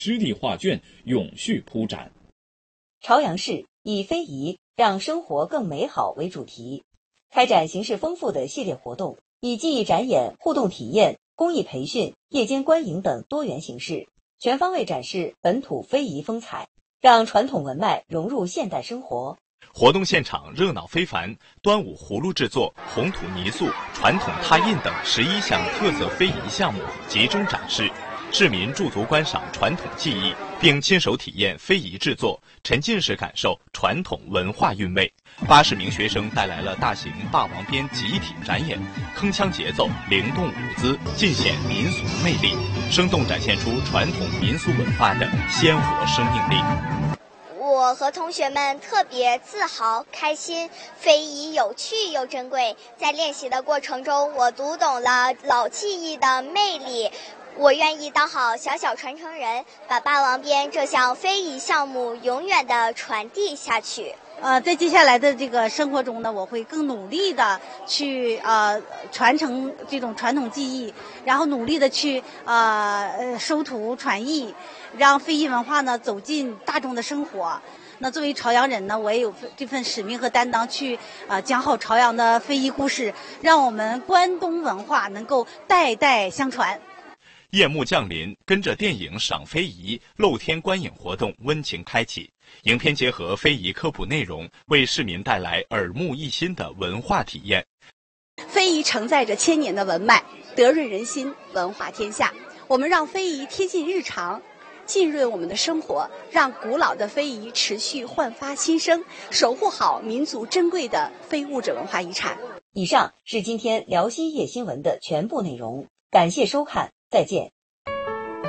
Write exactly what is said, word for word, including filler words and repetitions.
湿地画卷永续铺展。 朝阳市以非遗让生活更美好为主题，开展形式丰富的系列活动，以技艺展演、互动体验、公益培训、夜间观影等多元形式，全方位展示本土非遗风采，让传统文脉融入现代生活。 活动现场热闹非凡，端午葫芦制作、红土泥塑、传统拓印等十一项特色非遗项目集中展示，市民驻足观赏传统技艺，并亲手体验非遗制作，沉浸式感受传统文化韵味。八十名学生带来了大型霸王鞭集体展演，铿锵节奏、灵动舞姿，尽显民俗魅力，生动展现出传统民俗文化的鲜活生命力。 我和同学们特别自豪、开心，非遗有趣又珍贵。在练习的过程中，我读懂了老技艺的魅力。我愿意当好小小传承人，把霸王鞭这项非遗项目永远地传递下去。 呃，在接下来的这个生活中呢，我会更努力的去呃传承这种传统技艺，然后努力的去呃收徒传艺，让非遗文化呢走进大众的生活。那作为朝阳人呢，我也有这份使命和担当去呃讲好朝阳的非遗故事，让我们关东文化能够代代相传。 夜幕降临，跟着电影赏非遗露天观影活动温情开启。影片结合非遗科普内容，为市民带来耳目一新的文化体验。 非遗承载着千年的文脉，得润人心，文化天下。我们让非遗贴近日常，浸润我们的生活，让古老的非遗持续焕发新生，守护好民族珍贵的非物质文化遗产。 以上是今天辽西夜新闻的全部内容，感谢收看，再见。